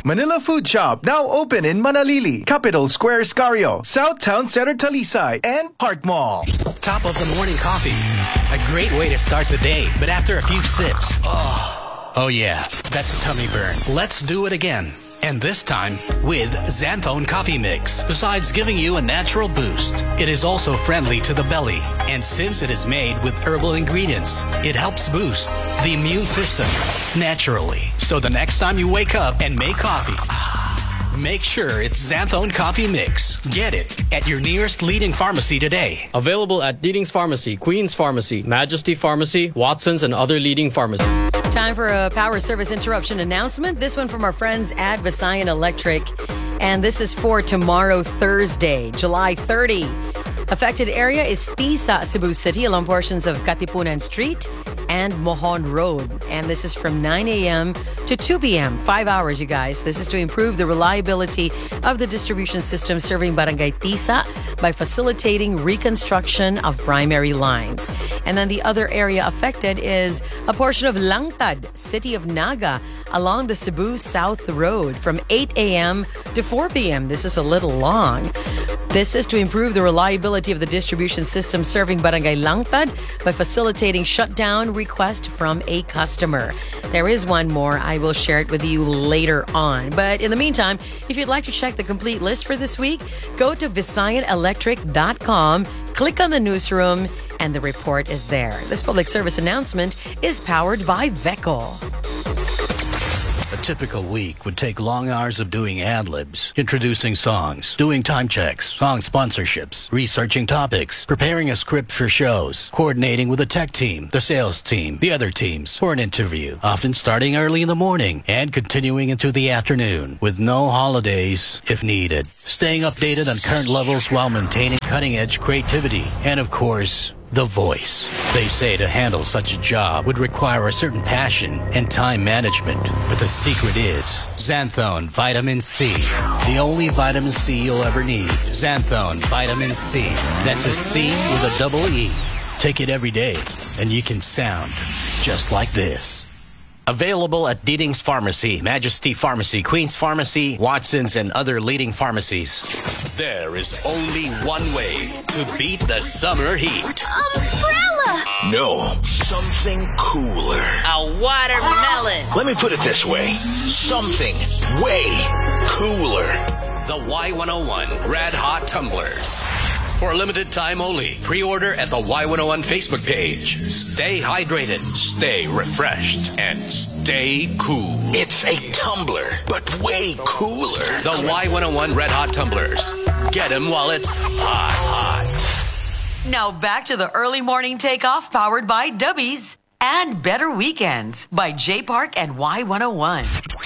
Manila Food Shop, now open in Manalili, Capital Square, Scario, South Town Center, Talisay, and Park Mall. Top of the morning coffee. A great way to start the day, but after a few sips, oh yeah, that's a tummy burn. Let's do it again. And this time with Xanthone Coffee Mix. Besides giving you a natural boost, it is also friendly to the belly. And since it is made with herbal ingredients, it helps boost the immune system naturally. So the next time you wake up and make coffee, make sure it's Xanthone Coffee Mix. Get it at your nearest leading pharmacy today. Available at Leading's Pharmacy, Queen's Pharmacy, Majesty Pharmacy, Watson's, and other leading pharmacies. Time for a power service interruption announcement. This one from our friends at Visayan Electric. And this is for tomorrow, Thursday, July 30. Affected area is Tisa, Cebu City, along portions of Katipunan Street and Mohon Road. And this is from 9 a.m. to 2 p.m. 5 hours, you guys. This is to improve the reliability of the distribution system serving Barangay Tisa by facilitating reconstruction of primary lines. And then the other area affected is a portion of Langtad, City of Naga, along the Cebu South Road from 8 a.m. to 4 p.m. This is a little long. This is to improve the reliability of the distribution system serving Barangay Langtad by facilitating shutdown request from a customer. There is one more. I will share it with you later on. But in the meantime, if you'd like to check the complete list for this week, go to VisayanElectric.com, click on the newsroom, and the report is there. This public service announcement is powered by VECO. A typical week would take long hours of doing ad-libs, introducing songs, doing time checks, song sponsorships, researching topics, preparing a script for shows, coordinating with the tech team, the sales team, the other teams for an interview, often starting early in the morning and continuing into the afternoon with no holidays if needed. Staying updated on current levels while maintaining cutting-edge creativity and, of course, the voice. They say to handle such a job would require a certain passion and time management. But the secret is Xanthone Vitamin C. The only vitamin C you'll ever need. Xanthone Vitamin C. That's a C with a double E. Take it every day and you can sound just like this. Available at Leading's Pharmacy, Majesty Pharmacy, Queen's Pharmacy, Watson's, and other leading pharmacies. There is only one way to beat the summer heat. Umbrella! No, something cooler. A watermelon! Let me put it this way. Something way cooler. The Y101 Red Hot Tumblers. For a limited time only, pre-order at the Y101 Facebook page. Stay hydrated, stay refreshed, and stay cool. It's a tumbler, but way cooler. The Y101 Red Hot Tumblers. Get them while it's hot. Now back to the early morning takeoff powered by Dubbies and Better Weekends by J Park and Y101.